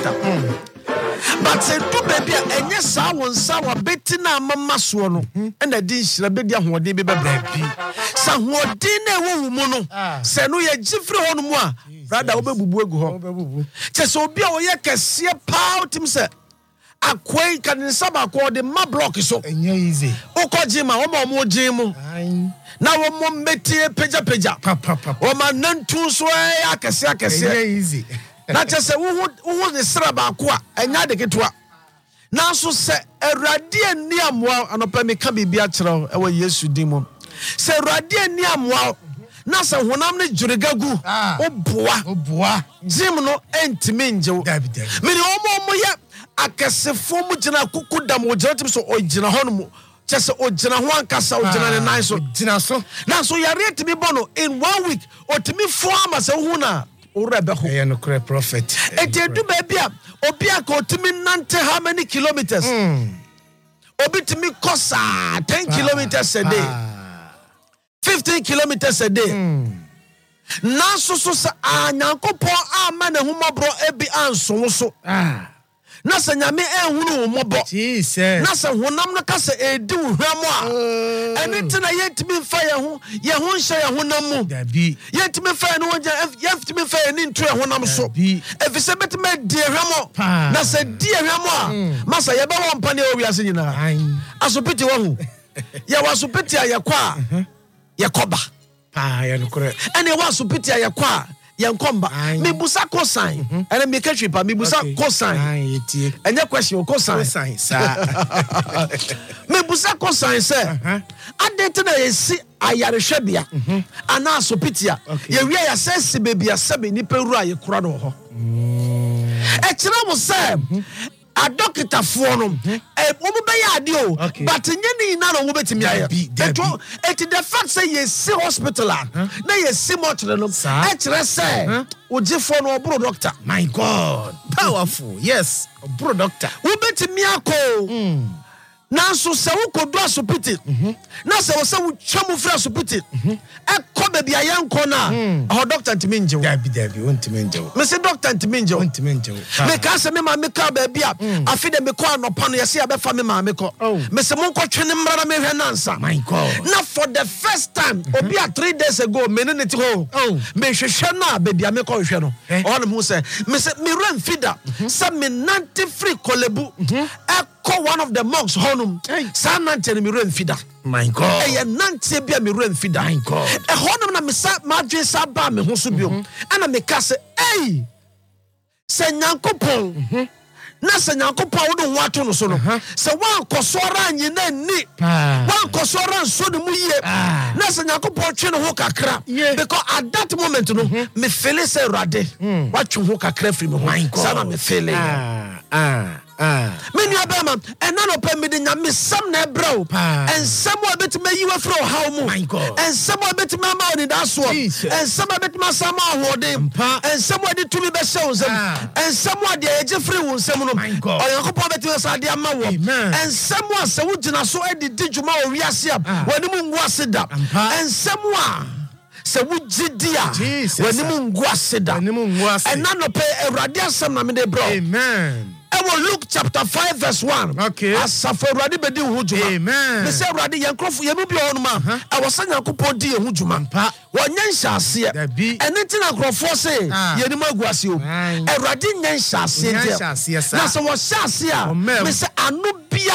doctor. But say do baby enye sa won sa wa beti na mama so no and the din hira bedi ahoden be baby sa hoden na ewu mu no se no ye gifre ho no mu a brother obebubu egu ho che obi a oye kese pa otim se akwai kan nsaba ko de ma block so enye easy ukoji ma wo mo jimu na wo mo metie peja wo ma nantu so akese enye easy na chese wo ne sra ba ko a enya de ketwa na so se Awurade ani amoa anopa me ka bibia kyerɛw e wo Yesu dimo se Awurade ani amoa na se honam ne dwuregagu oboa jim no entime njew me ne omo ye akesefo mu gina kukudam o gina tim so o gina hono chese o gina ho ankasa o gina ne nan so gina so na so yare timi bono in 1 week o timi fo amase hu na Urebe ho. No correct prophet. Etedu baby obi akotimi nante how many kilometers? Obi timi kosa 10 kilometers a day. 15 kilometers a day. Na so sa anyankopon ama ne humobro ebi anso so. Na se nyame ehunu mobo. Jesus. Na se honam no ka se edi hwam a. Eni tina yetimi fa ye ho nhye ye honam mu. Dabi. Yetimi fa no wonja yetimi fa ni ntu ye honam so. Efise betime di hwam. Na se di hwam a. Masa ye be won pane owiase nyina. Asopiti wo hu. Ye wasopiti a ye kwa. Ye koba. Ye no correct. Ene wasopiti a ye kwa. Yankomba me busa cosign and me catch pa me busa cosign and your question cosign sir me busa cosign sir adete na yesi ayarehwebia ana asopitia ye wi ya sese baby asebe ni peru aye kura no ho e kire mo say a doctor for no omo be ya ade o but nyeni na no wo betimi aye it the fact say ye see hospital na ye see mortuary no e kire say ogifo no obro doctor my god powerful yes obro doctor wo betimi akọ na so se wo kodu asopiti na se wo se wo twam fra asopiti e ko be bia yenko na ho doctor ntimi nje dabi wontimi nje me se doctor ntimi nje wontimi nje me ka se me ma me ka ba bia afide me ko anopa no yese abefa me ma me ko me se mon ko twene mra na me hwe nansa my god na for the first time obi a 3 days ago me ne ti ho me hwehwe na ba bia me ko hwe no on mu se me run feeder se me nanti free kolebu one of the monks honum sa nante me run feeder my god e nante bia me run feeder my god e honum na me sa madwe sa ba me ho so bio ana me ka se se nyankopon na se nyankopon wo do wato no so no se wan kosora nyina ni wan kosora nso ne mu yie na se nyankopon twe ne ho kakra because at that moment no me feel say Awurade watwe ho kakra free me ho sa na me feel many abema and none of them me nyame sam na ebro and someone bit me you from how mu and someone bit me ma on that so and someone bit me sama hoden and someone did to me be show and someone dey free won sam no or yakopon bit me sa dey ama wo and someone se wo gina so e di djuma o wiase am wani mu ngu aseda and someone se wo gidia wani mu ngu aseda and none of Awurade asam na me dey bro amen. Luke chapter 5 verse 1. Okay. Asafo Awurade bedi ho djuma. Amen. Me say Awurade yankrofo yemu bi ho ma. E wo san yankopon di ho djuma. Wonye nhyaase. Ene ti na krofo say yeni maguase o. Awurade nye nhyaase dia. Na so wo hyase a me say anu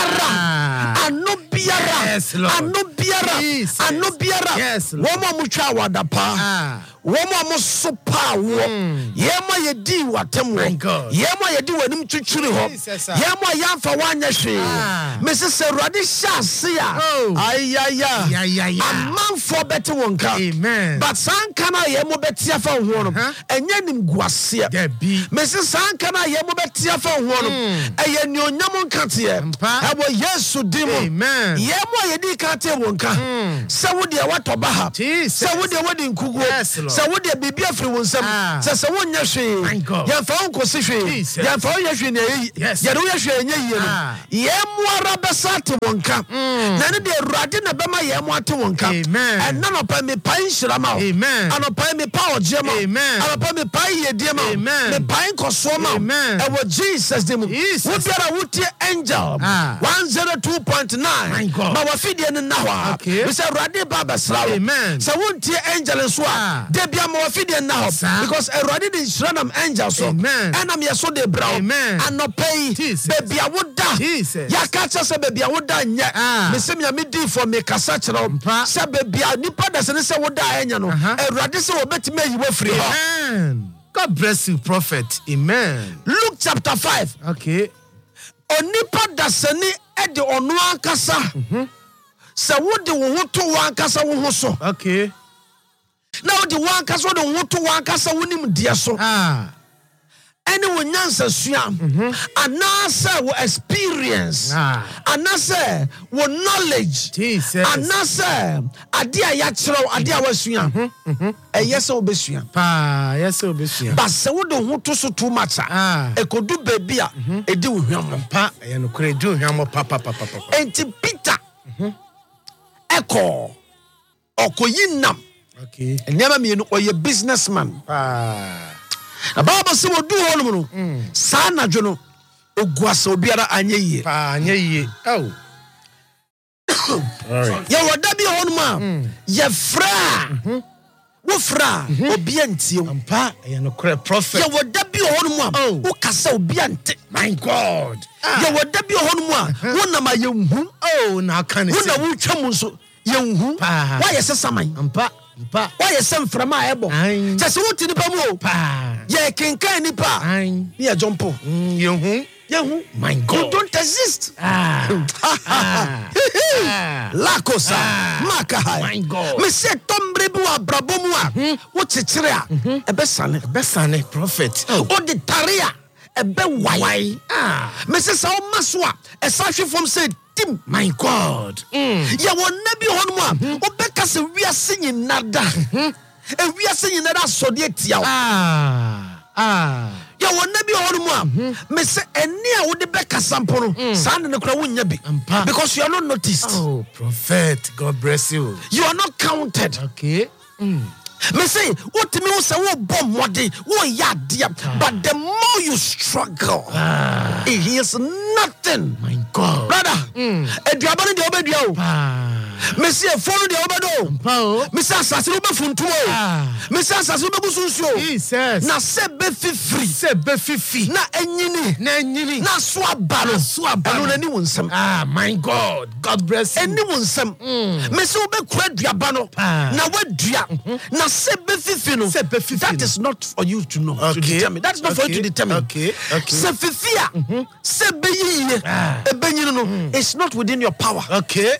biara. Wo mo mutwa wada pa. Wo mo sopa wo. Yema yedi watem wo. Yema yedi wanim twitwiri ho. Yema yamfa wanya hwe. Me say Awurade hyase a. Ayaya. Amanfo beti wonka. Amen. But sankana yemo beti afa ho no. Enye nim guase. Me say sankana yemo beti afa ho no. Eye ni onyam nkate e. Ebo Yesu dimo. Amen. Amen. Yemo yedi kate wonka. Se wo de watoba ha. Se wo de wodi nkugo. Se wo de bibia firi wonsam. Se wo nya hwe. Ya fa won kosi hwe. Ya fa wo ya hwe ne yi. Ya do ya hwe nya yi no. Yemo ara besate wonka. Na ne de Awurade na bema yemo ate wonka. Amen. And none of me pa inhira ma. Amen. Anopa me pa ojema. Amen. Anopa me pa yedie ma. Amen. Me pa nkoso ma. Amen. E wo Jesus dem. Wo biara wutie angel 102.9. My God. Ma wafidie ne na ho. Okay. We say Awurade ba besra wo. Amen. So wontie angel so a de bia ma wafidie na ho because Awurade de nhira nam angel so. Amen. Enam ye so de bra. Amen. Anopa yi baby awoda. Jesus. Ya ka cha say baby awoda nya. Me se me di for me kasa kira wo. Say baby nipa da se ne se woda anya no. Awurade se wo betime yi wo free ho. Amen. God bless you, prophet. Amen. Luke chapter 5. Okay. Onipa da se ni e de onu ankasa. Se wo de wo ho to wo ankasa wo ho so. Okay. Na wo de wo ankasa wo de wo to wo ankasa wo nim de so. Any one nyansa sua anase wo experience anase wo knowledge Jesus anase ade a ya kyerɛw ade a wasua ɛyɛ sɛ obesua yes obesua ba sɛ wo de ho to so too much ekodu baby a edi wo hwam pa ɛyɛ no kure di wo hwam pa enti Peter okoyi nam okay nyama mienu oye businessman na Bible say wo du ho no sa na dwo no oguasa obiara anye yie anye yie oh all right ya woda bi ho no ma ye fra wo fra obi antie ampa ye no kore prophet ya woda bi ho no ma wo kasa obi ante my God ya woda bi ho no ma wo na ma ye nhu oh na kan wo na wo twam nso ye nhu wa ye sesaman ampa why you send from my elbow? Just what to the pamo? Yeah, can nipa. Yeah, jumpo. You, my God, you don't exist. Lakosa, Makahai. My God, Monsieur Tom Brebua Brabomua. What's it? A besane, prophet. Oh, the Taria. A be why? Mrs. Maswa, a sashi from said. My God. Ya won nabi honwa. Obeka se we are singing nada. And we are singing nada so de tia. Ya won nabi honwa. Me say eni a wo de beka sampo no. Sand ne kura wonya bi. Because you are not noticed. Oh, prophet, God bless you. You are not counted. Okay. Me say, what me say wo bomb mode, wo ya dia, but the more you struggle, it is nothing. My God. Brother, eduabani de obedua o. Me say follow the obedo. Me say asase no be funtu o. Me say asase no be busunsu o. Jesus. Na se be fifi. Na enyini. Na so abalo. Anu na ni wonsam. My God. God bless you. Eni wonsam. Me say obe kura duaba no. Na wadua. Na that is not for you to know, to determine. That's not for you to determine. Okay. It's not within your power. Okay.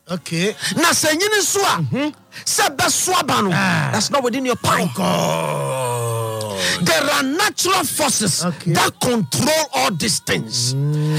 That's not within your power. God. There are natural forces that control all these things.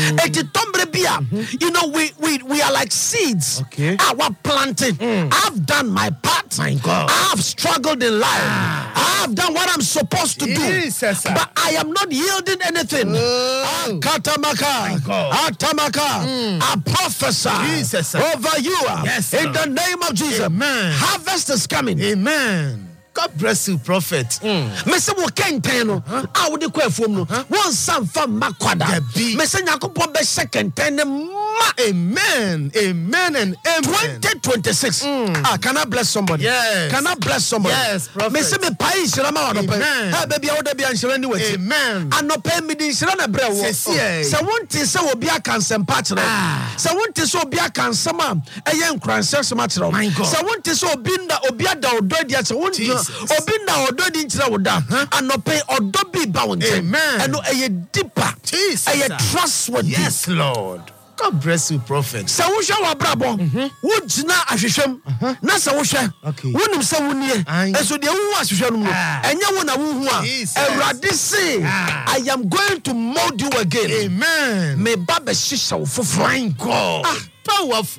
You know, we are like seeds. Our planting. I've done my part. My God. I've struggled in life. I've done what I'm supposed to do. But I am not yielding anything. Katamaka. Atamaka. I prophesy over you. In the name of Jesus. Amen. Harvest is coming. Amen. God bless you, prophet. Mese wo kenten no a wo de kwafuom no won san fa makwada mese yakobon be kenten ne ma amen and amen 2026 can I bless somebody? Yes. Can I bless somebody? Yes, prophet. Mese me pai shira ma wodo pa baby a wodo bia shira ni wati amen anopa mi di shira na bre wo se wonte se obi aka nsempa kire se wonte se obi aka nsema eye nkranse sema kire se wonte se obi ada odo dia se wonte obi na odo di nkyira woda anope odo bi ba won chen eno eye deeper eye trustworthy. Yes, Lord. God bless you, prophet. Sa wo hwa wa brabo wo gina ahwehwem na sa wo hwe wonim sa wonie eso de wo ahwehwem no enye wo na wo hu a Awurade say I am going to mold you again. Amen. Me ba be hihya wo foforo. God. Powerful.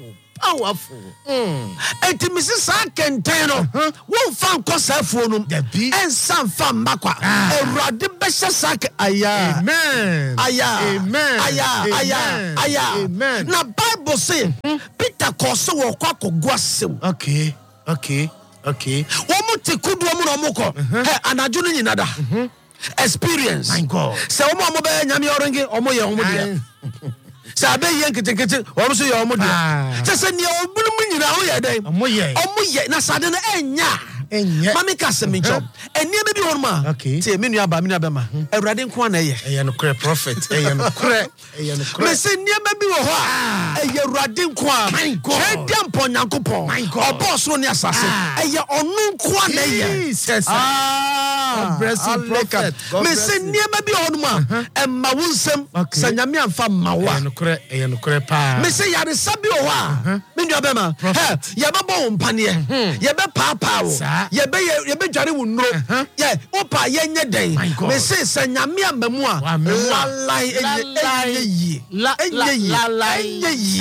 Powerful. Enti misi sa kenten no. Won fan kosafuo no. En san fan makwa. Ewurade behye sa aya. Amen. Aya. Amen. Aya. Amen. Na Bible say Peter koso wo kwa kogwasew. Okay. Womu te kudu omu no mukọ. Anadwo no nyina da. Experience. My God. Se omo be nyame orengi omo ye omo dia. Se abe ye nketenkete omo so ye omo dia. Se ne obunu mu nyina ho ye den. Omo ye na sade no enya. Mami ka se mencho. Eni be bi honma. Okay. Tie me nua ba me nua be ma. Awurade nko na ye. Eye no kre prophet. Eye no kre. Me se niam bi wo ho a. Eye awurade nko a. My God. Hwede mpo nyankopon. Obo so ne asase. Eye onu nko na ye. Jesus. Blessed prophet. Me se niam bi honma. Emma wunsem. Sa nyame amfa mawa. Eye no kre pa. Me se yare sabi wo ho a. Me nua be ma. Ye be bo mpane. Ye be papa wo. Ye be dware wo nro. Ye opa ye nye den. Me say sa nyame amamu a enye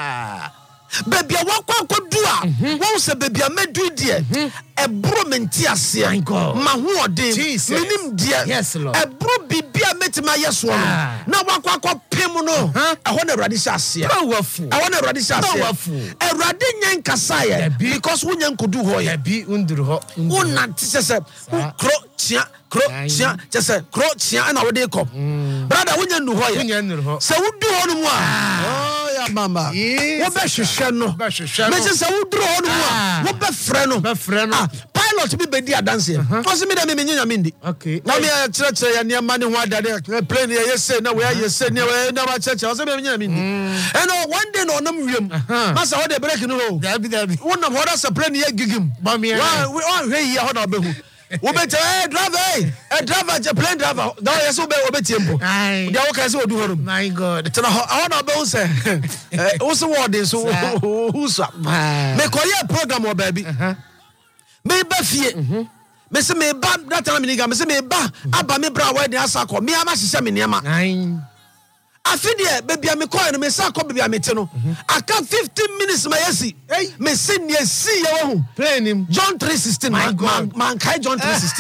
baby wakwa kodu a won se baby amedu de ebro menti ase ma ho ode minim de ebro bibia metima yeso no na wakwa kopem no ehọ na Awurade sha ase powerful ehọ na Awurade sha ase Awurade nyen kasa ye because wonya nkodu ho ye bi unduru ho wona tisese kro tia just kro tia na wode kop brother wonya nu ho ye se wudu ho no mu a mama wo be hwehwe no me se wuduro ho no mu a wo be frɛ no pilot bi bedi adanse o se me da me nyanya me ndi okay na me kire ya ne ma ne ho adade plane ye say na we ye say ne we na ba cheche o se me nyanya me ndi and one day no nam wiem masa wo de break no ho dabi wo nam ho da se plane ye gigim ba me we on hwe yi ho na obehu wo better driver je plane driver da yes wo be tiempo dia wo ka se odu horum my God tena ho na be wo se wo se wo de so who so me ko ye program o baby me ba fie me se me ba that time me se me ba aba me bra we de asako me ama hihye me niam afide baby me call no me sa call baby me te no aka 15 minutes ma yesi me se ne si ye wo plane him John 3:16 man kai John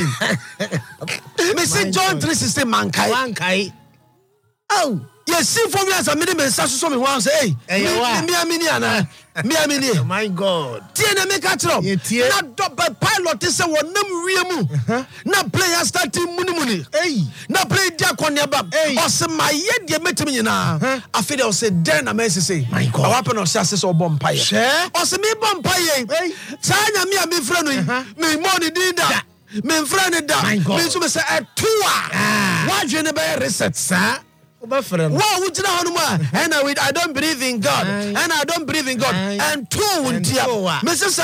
3:16 me se John 3:16 man kai oh yes see for me as a me sa so me wan say me amini ana me amini my God tie na me ka tro na double pilot say wonam wie mu na player starting muni na play dia konia ba o se maye de metim nyina afide o se den na me say my God awape no se so bom paye o se me bom paye sa nya me a me frɛ no me money din da me frɛ ne da me so me say etoa wa dwe ne be reset sa wow, and I don't believe in God. And I don't believe in God. And two Mrs.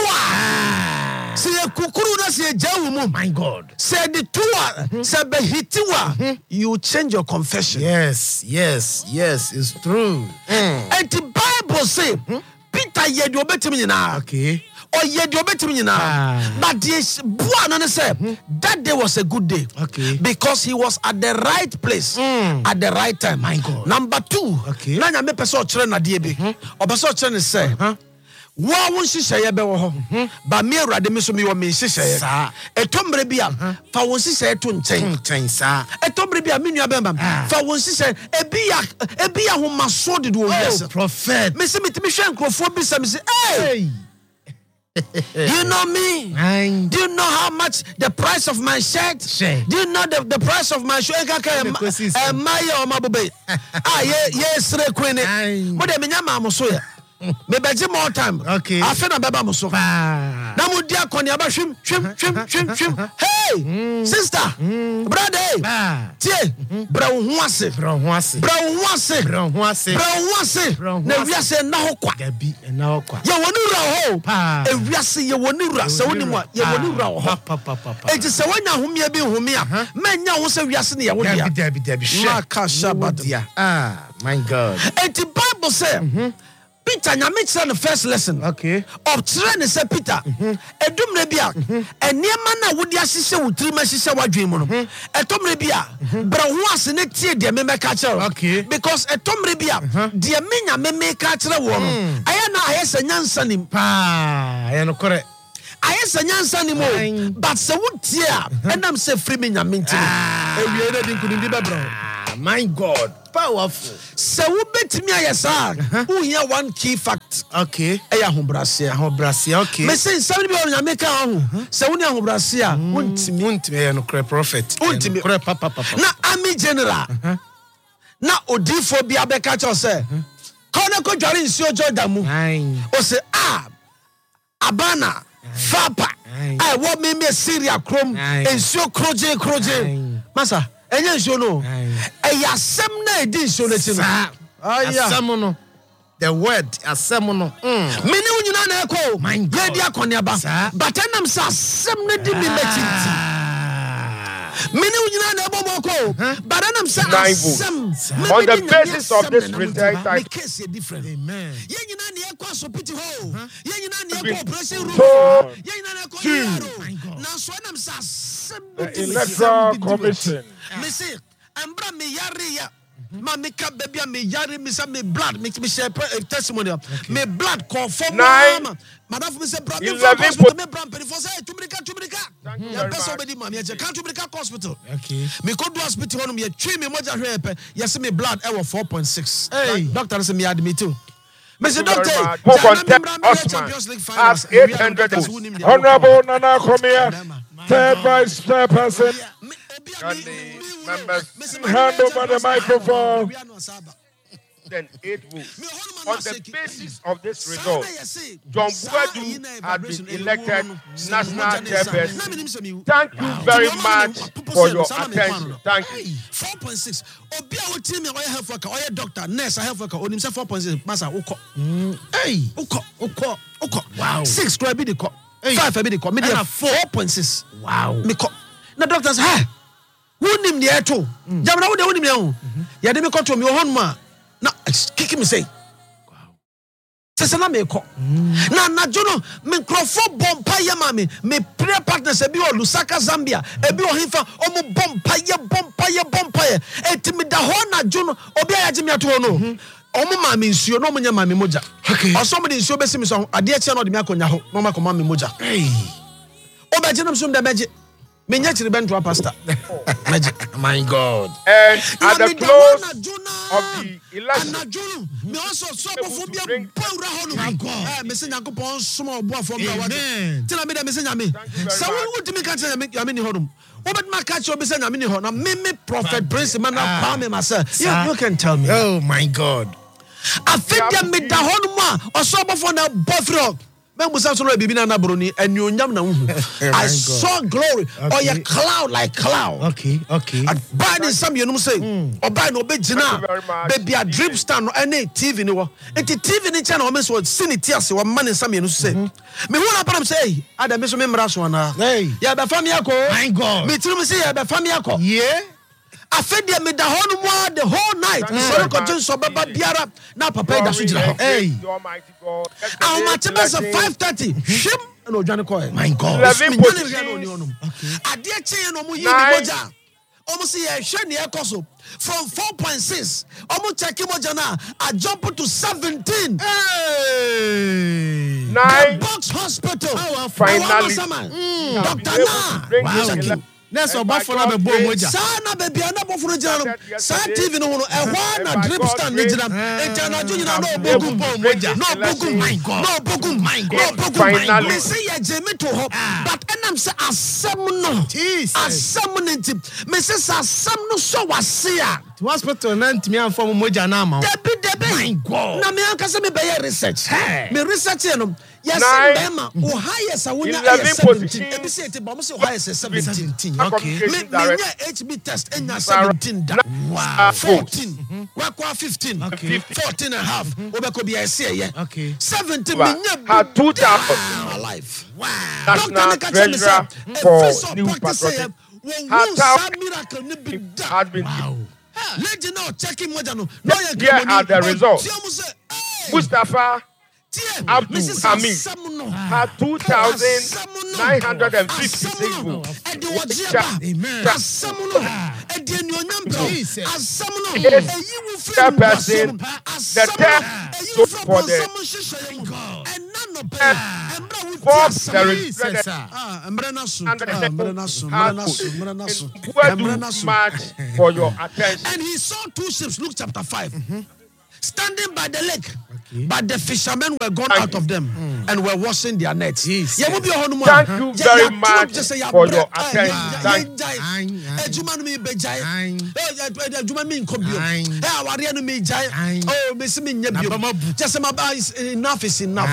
Tua. Say kukuru na say jawumu. My God. Say the Tua. Say behitiwa. You change your confession. Yes, it's true. And the Bible say Peter yedi obetimi na. Okay. Or yedi obetimi na. But this buana say that day was a good day. Okay. Because he was at the right place at the right time. My God. Number 2. Okay. Na nya me pese o kire na de bi. O pese o kire ne say. Wo won hihye be wo ho. Ba me Awurade me so me wo me hihye. Sa. Etombre bi a fa won hihye to nchen sa. Etombre bi a me nua be mbam. Fa won hihye ebi ya ho maso de do yes. Prophet. Me se metimi hwe nkrofo bi se me say, hey. You know me? Do you know how much the price of my shirt? Do you know the price of my shirt? Maya or Mabobe. Yes, queen. But I mean, I'm so ya. Maybe more time. Okay. I feel a baba muso. Namu dia konya ba shim. Hey, sister, brother. Tie, bra unwase. Na wiase na hokwa. Gabi na hokwa. Ye woni ra ho. E wiase ye woni ra se woni mu ye woni ra ho. E ti se wanya homia bi homia. Manya ho se wiase ne ye wo dia. Dabi. Makasha badia. My God. And the Bible say Peter nyame kyerɛ no first lesson. Okay. Ɔkyerɛ ne sɛ Peter. Edumre bia. Eniema na wodi ahyehyɛ wo tirim ahyehyɛ wadwen mu no. Etomre bia. Bra ho ase ne tie de me meka kyerɛ. Okay. Because etomre bia de me nyame meka kyerɛ wo no. Aya na ayɛ sɛ nyansa nim. Pa, ya no kore. Ayɛ sɛ nyansa nim o. But sɛ wo tie a enam sɛ free me nyame ntiri. Ewie na di nkunim di bɛbrɛ. My God. Powerful. Sɛ wo betimi ayɛ saa. Wo hear one key fact. Okay. Ɛyɛ ahobrɛase. Ahobrɛase. Okay. Me say nsɛm bi wɔ nyame ka ho. Sɛ wo ne ahobrɛase a wontimi ya no kore prophet. Wontimi. Kore papa. Na army general. Na odifo bi abɛka kyerɛ sɛ kɔne ko dware nsuo Jordan mu. O se abana fapa. I want me Syria krom nsuo kroje. Masa enye nsuo no. Eya asɛm na edi nsuo no ti no. Asɛm no. The word asɛm no. Mene wo nyina na ɛkɔ. Ye di akɔneaba. But enam sa asɛm na di mi mɛtinti. Mene wo nyina na ɛbɔ mɔkɔ. But enam sa asɛm. On the basis of this result, the case is different. Amen. Ye nyina na ɛkɔ asopiti ho. Ye nyina na ɛkɔ operation room. Ye nyina na ɛkɔ yaro. Na so enam sa asɛm. The Electoral Commission. Me say, ambra me yare ya. Ma me ka baby me yare me say me blood me share testimony. Me blood confirm. Madam me say brother hospital me brand for say tumrika. Ya person be di ma me je kan tumrika hospital. Okay. Me go do hospital no me twi me moja hwe yes me blood e 4.6. Hey, doctor say me admit too. Mr. Doctor, who contest Osman as 800. Honorable Nana Komia, third vice chairperson. And the members hand over the microphone. Then 8 votes. On the basis of this result, John Buadu had been elected national chairperson. Thank you very much for your attention. Thank you. 4.6. Obia wo team me oye health worker, oye doctor, nurse, health worker, onim say 4.6. Masa uko. Hey, uko. Wow. 6 could be the cop. 5 be the cop. Me 4.6. Wow. Me cop. Na doctors, ha. Wonim the ato. Jamna wo de wonim the ho. Ya de me control me ho ma. Na kick me say. Wow. Sese na me ko. Na jono me nkrofo bompa ye ma me prayer partners e bi o Lusaka Zambia, e bi o Hifa o mo bompa ye. Eti me da ho na jono obi ayaje me ato no. O mo ma me nsuo no mo nya ma me moja. Okay. Oso mo de nsuo besi me so ade e che no de me akonya ho. No ma ko ma me moja. Hey. O be je no so de beje. Me nya chiri bento pastor. My God. And at the close of the election, me also so phobia pawra ho no. My God. Me say Yakopon small boy for me wa. Tell me me say nyame. So wo timi ka tell me ni ho no. Wo bet ma ka che obi say nyame ni ho na me prophet prince man na pa me myself. You can tell me. Oh my God. Afedia me da ho no ma oso bofo na bofro. I saw glory or a cloud like cloud. Okay. And buying some you know say or buy no big jina baby a drip stand or any TV no. And the TV ni channel almost was seen it tears or man in some you know say. Me who na say Adam miss me mraswana. Hey. Ya be family ako. My God. Me tell me say ya be family ako. Yeah. I fed them the whole the whole night. So continue so baba biara na papa da so jira. Hey. Our match is 5:30. Shim no Johnny Coy. My God. Ade che no mu yi ni moja. Omo see e hwe ne ekoso from 4.6. Omo check moja na I jump to 17. Hey. The Box Hospital. Finally. Dr. Na. Ness or Buffalo be bo moja. Sana baby na Buffalo jano. Sa TV no e ho na drip stand ni jina. E jana ju jina no bogu bo moja. No bogu my God. No bogu my God. No bogu my God. Me say ya jemi to ho. But enam say asem no. Asem no nti. Me say asem no so wasia. Hospital na ntimi anfo moja na ma. Debi. My God. Na me anka me be research. Me research no. Yes, Bema, or highest I will 17. Every city bomb so high as 17. Okay. Me HB test and 17. Wow. 14. Wakwa 15. Okay. 14 and a half. Obeko be I say, yeah. Okay. 17 had 2,000 life. Wow. National treasurer for new patriotic. Had been. Legend now checking what I know. Here are the results. Mustafa Abdul Hamid had 2,950 people. Person, the death for the much for your attention. And he saw 2 ships, Luke chapter 5, standing by the lake. But the fishermen were gone out of them and were washing their nets. Thank you very much for your attention. Enough is enough.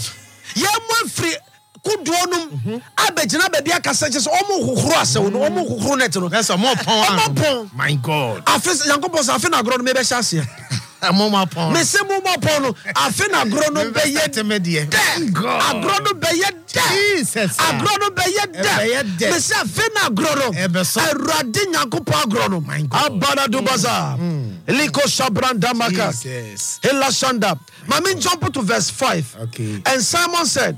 Abejina baby akasa just omo huhuru asewo no omo huhuru net no. That's a more pon. My God. Afis Yankopon sa afina agro no me be hye. Mama pon. Me se mama pon no afina agro no be ye temedie. Agro no be ye Jesus. Agro no be ye de. Me se afina agro no. Erade Yankopon agro no. My God. Abana do baza. Liko shabranda maka. Jesus. Hela shanda. Mami jump to verse 5. Okay. And Simon said,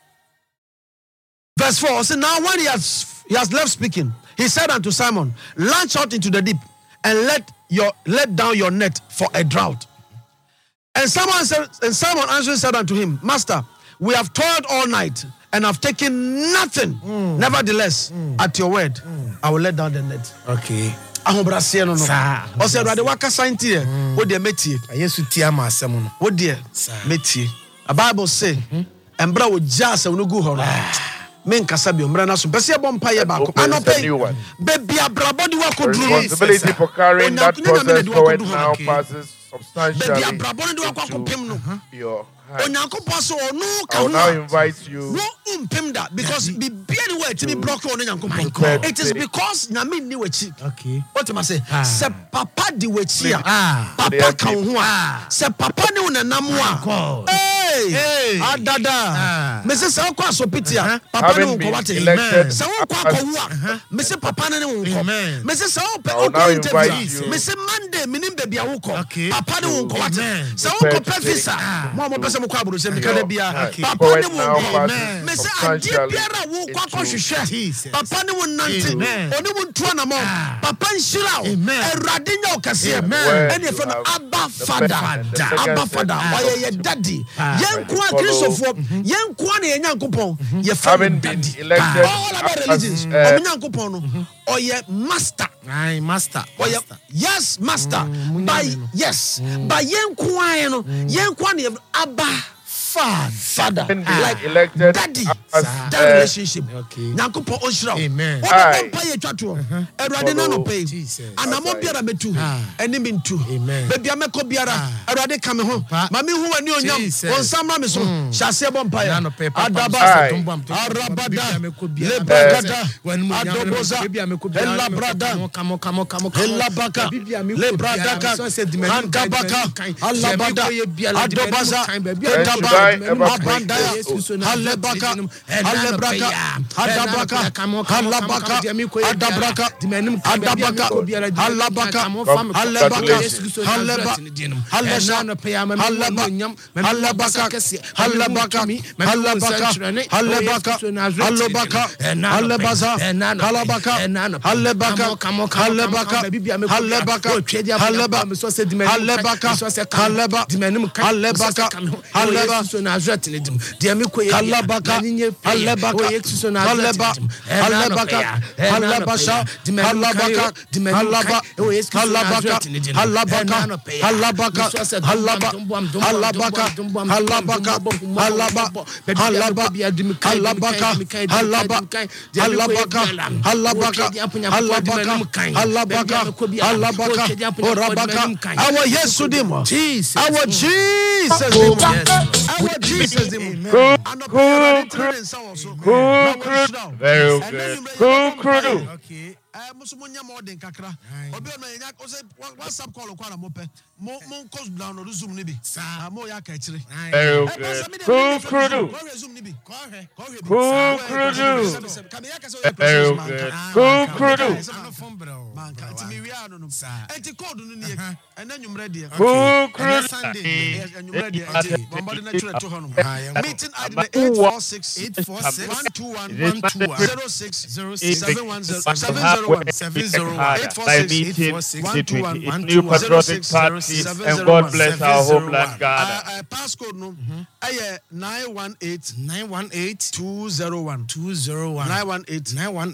verse 4, so now when he has left speaking, he said unto Simon, launch out into the deep and let down your net for a drought. And Simon answering said unto him, Master, we have toiled all night and have taken nothing. Nevertheless, at your word, I will let down the net. Okay. Ahobrasiye no no. O se Awurade waka santie, wo de metie. Yesu tie ama asem no. Wo de metie. The Bible say, embra wo jase wo no gu ho no. Men kasa bi omra na so. Pese bom paye ba ko. Anope. Baby abrabodi wa ko duru. Responsibility for carrying that process forward now passes substantially. Baby abrabodi wa ko pem no. Your I will now invite you. Because it is because Namin knew it. Okay. What am I say? Se papa di wechia. Papa kanwa. Se papa ni unanamwa. Hey. Adada. Mese se okwa sopitia. Papa ni unkowate. Se okwa kwa. Mese papa ni unko. Mese se okwa interview. Mese Monday minim baby awuko. Papa ni unkowate. Se okwa pevisa. Mama pese mukwa buru se mikade bia. Papa ni unko. Mese adie biara wo kwa hwehwe. Papa ni unante. Oni untua na mo. Papa nshira o. Erade nya okase. Eni efro no Abba Father. Abba Father. Oye ye daddy. Yenkwa Christopher. Yenkwa na Nyankopon. Ye Having been elected all about religions. Nyankopon no. Oye master. Aye, master. Oye yes master. By yes. By yenkwa no. Yenkwa na Abba Father, like elected daddy, that relationship. Nyankopon onshira. Amen. What pay twatwo. Erade na no pay. Anamo biara metu. Eni mintu. Baby ameko biara. Erade ka me ho. Mami hu ani onyam. Onsamra me so. Hyase bom pay. Adaba. Arabada. Lebagada. Adoboza. Elabrada. Elabaka. Lebradaka. Hankabaka. Alabada. Adobaza. Kedaba. Abandaya, Halebaka, Alebraka, Adabaka, Halabaka, Adabraka, Adabaka, Halabaka, Halebaka, Haleba, Halesha, Haleba, Halabaka, Halabaka, Halabaka, Halebaka, Halabaka, Halebaza, Halabaka, Halebaka, Halebaka, Halebaka, Haleba, Halebaka, Haleba, Halebaka, Haleba, Nazareth nedim. Dia me koye. Alabaka. Alabaka. Alaba. Alabaka. Alabasha. Alabaka. Alaba. Alabaka. Alabaka. Alabaka. Alaba. Alabaka. Alabaka. Alaba. Alaba. Alabaka. Alaba. Alabaka. Alabaka. Alabaka. Alabaka. Alabaka. Orabaka. Our Yesudimo. Jesus. Our Jesus. Our Jesus. Very good. Okay. Musumonya more than kakra. Obi no nya ko say WhatsApp call kwa na mo pe. Mo cause down no Zoom ni bi. Mo ya ka chire. Very good. Kurudu. Zoom ni bi. Kurudu. Very good. Kurudu. Who created Meeting at the 846-841-21701. New Patriotic Party, and God bless our homeland, Ghana. Passcode no 918 918 201 201 918 918